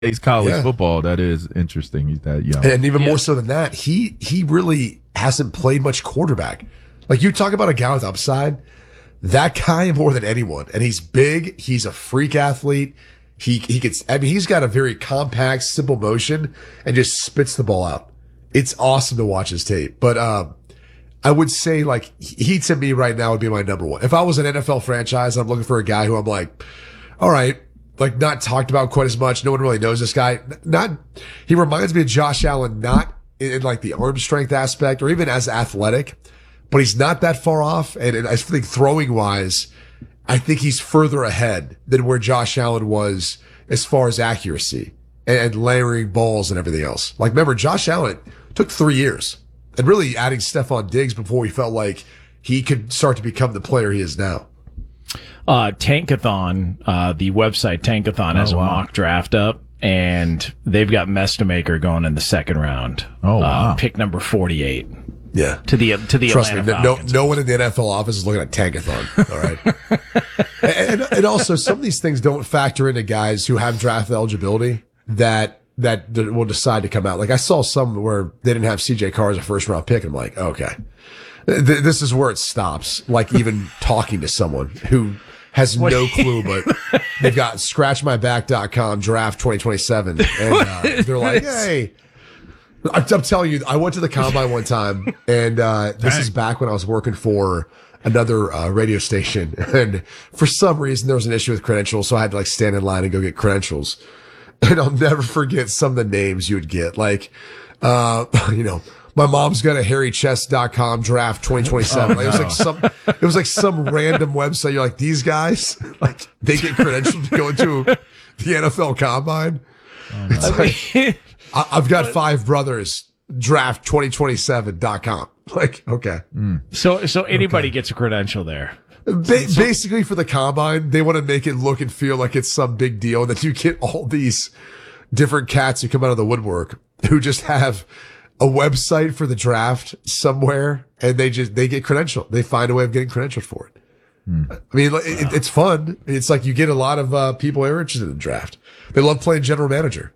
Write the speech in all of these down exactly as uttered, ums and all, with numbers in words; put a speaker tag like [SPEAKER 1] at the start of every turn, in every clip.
[SPEAKER 1] plays college
[SPEAKER 2] Yeah.
[SPEAKER 1] football. That is interesting. He's that young.
[SPEAKER 2] And even
[SPEAKER 3] Yeah.
[SPEAKER 2] more so than that, he he really hasn't played much quarterback. Like you talk about a guy with upside, that guy more than anyone. And he's big. He's a freak athlete. He he gets. I mean, he's got a very compact, simple motion and just spits the ball out. It's awesome to watch his tape. But um, I would say like he to me right now would be my number one. If I was an N F L franchise, I'm looking for a guy who I'm like, all right, like not talked about quite as much. No one really knows this guy. Not he reminds me of Josh Allen, not in, in like the arm strength aspect or even as athletic, but he's not that far off. And, and I think throwing wise, I think he's further ahead than where Josh Allen was as far as accuracy and, and layering balls and everything else. Like remember, Josh Allen took three years and really adding Stephon Diggs before he felt like he could start to become the player he is now.
[SPEAKER 3] Uh, Tankathon, uh, the website Tankathon has
[SPEAKER 1] Oh, wow.
[SPEAKER 3] a mock draft up, and they've got Mestamaker going in the second round.
[SPEAKER 1] Oh, wow.
[SPEAKER 3] Uh, pick number forty-eight
[SPEAKER 2] Yeah.
[SPEAKER 3] to the to the
[SPEAKER 2] Trust
[SPEAKER 3] Atlanta
[SPEAKER 2] me, no,
[SPEAKER 3] Falcons.
[SPEAKER 2] no one in the N F L office is looking at Tankathon. All right. and, and also, some of these things don't factor into guys who have draft eligibility that, that that will decide to come out. Like I saw some where they didn't have C J Carr as a first round pick. And I'm like, okay, Th- this is where it stops. Like even talking to someone who has no clue, but they've got scratch my back dot com draft twenty twenty-seven. And uh, they're like, hey, I'm, I'm telling you, I went to the combine one time, and uh, this is back when I was working for another uh, radio station, and for some reason there was an issue with credentials, so I had to like stand in line and go get credentials. And I'll never forget some of the names you would get, like, uh, you know, my mom's got a hairy chest dot com draft twenty twenty-seven.
[SPEAKER 1] Oh,
[SPEAKER 2] like, it was
[SPEAKER 1] no.
[SPEAKER 2] like some, it was like some random website. You're like, these guys, like, they get credentialed to go into the N F L combine. It's like, I, I've got five brothers, draft twenty twenty-seven dot com. Like, okay.
[SPEAKER 3] So so anybody gets a credential there.
[SPEAKER 2] Ba- basically for the combine, they want to make it look and feel like it's some big deal that you get all these different cats who come out of the woodwork who just have a website for the draft somewhere and they just, they get credentialed. They find a way of getting credentialed for it. I mean, it, it's fun. It's like you get a lot of uh, people who are interested in the draft. They love playing general manager.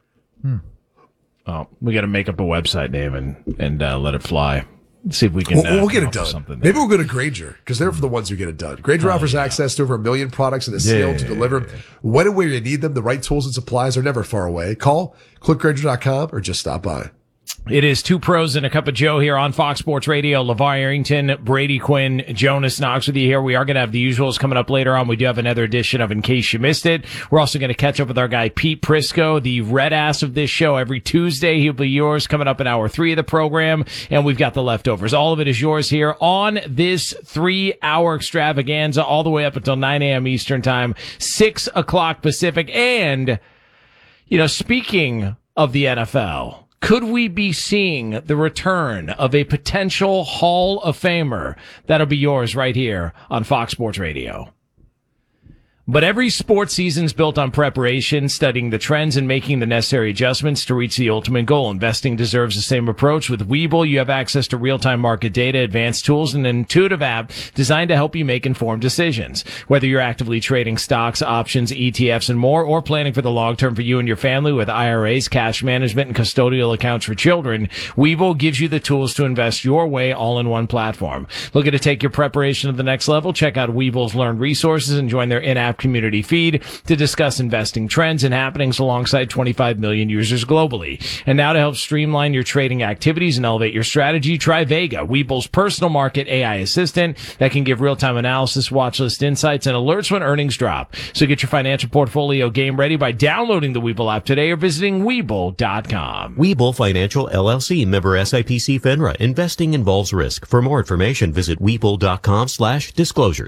[SPEAKER 3] Oh, we got to make up a website name and and uh, let it fly. See if we can.
[SPEAKER 2] We'll,
[SPEAKER 3] uh,
[SPEAKER 2] we'll get
[SPEAKER 3] come
[SPEAKER 2] it
[SPEAKER 3] up with
[SPEAKER 2] done.
[SPEAKER 3] Something there.
[SPEAKER 2] Maybe we'll go to Granger because they're for the ones who get it done. Granger offers access to over a million products in the scale
[SPEAKER 1] Yeah,
[SPEAKER 2] to
[SPEAKER 1] yeah,
[SPEAKER 2] deliver
[SPEAKER 1] yeah, yeah.
[SPEAKER 2] when and where you need them. The right tools and supplies are never far away. Call, click Granger dot com, or just stop by.
[SPEAKER 3] It is two pros and a cup of Joe here on Fox Sports Radio. LeVar Arrington, Brady Quinn, Jonas Knox with you here. We are going to have the usuals coming up later on. We do have another edition of In Case You Missed It. We're also going to catch up with our guy Pete Prisco, the red ass of this show. Every Tuesday, he'll be yours coming up in hour three of the program. And we've got the leftovers. All of it is yours here on this three-hour extravaganza all the way up until nine a.m. Eastern Time, six o'clock Pacific. And, you know, speaking of the N F L, could we be seeing the return of a potential Hall of Famer? That'll be yours right here on Fox Sports Radio. But every sports season's built on preparation, studying the trends, and making the necessary adjustments to reach the ultimate goal. Investing deserves the same approach. With Webull, you have access to real-time market data, advanced tools, and an intuitive app designed to help you make informed decisions. Whether you're actively trading stocks, options, E T Fs, and more, or planning for the long term for you and your family with I R As, cash management, and custodial accounts for children, Webull gives you the tools to invest your way all in one platform. Looking to take your preparation to the next level? Check out Webull's Learn resources and join their in-app community feed to discuss investing trends and happenings alongside twenty-five million users globally. And now to help streamline your trading activities and elevate your strategy, try Vega, Webull's personal market A I assistant that can give real-time analysis, watch list insights, and alerts when earnings drop. So get your financial portfolio game ready by downloading the Webull app today or visiting Webull dot com.
[SPEAKER 4] Webull Financial L L C, member S I P C FINRA. Investing involves risk. For more information, visit Webull dot com slash disclosures.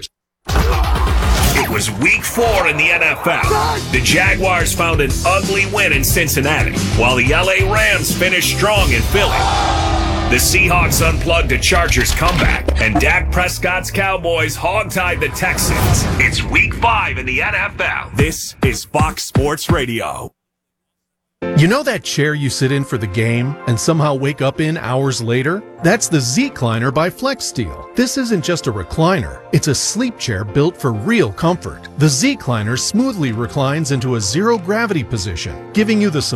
[SPEAKER 5] It was week four in the N F L. The Jaguars found an ugly win in Cincinnati, while the L A Rams finished strong in Philly. The Seahawks unplugged a Chargers comeback, and Dak Prescott's Cowboys hogtied the Texans. It's week five in the N F L. This is Fox Sports Radio.
[SPEAKER 6] You know that chair you sit in for the game and somehow wake up in hours later? That's the Z-Cliner by FlexSteel. This isn't just a recliner, it's a sleep chair built for real comfort. The Z-Cliner smoothly reclines into a zero-gravity position, giving you the